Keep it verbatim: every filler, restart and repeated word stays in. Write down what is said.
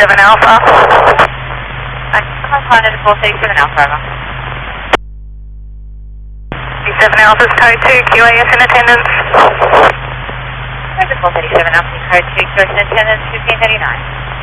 thirty-seven Alpha. I'm calling four thirty-seven Alpha, over. thirty-seven Alpha's code two, Q A S in attendance. four thirty-seven Alpha, code two, Q A S in attendance, fifteen thirty-nine.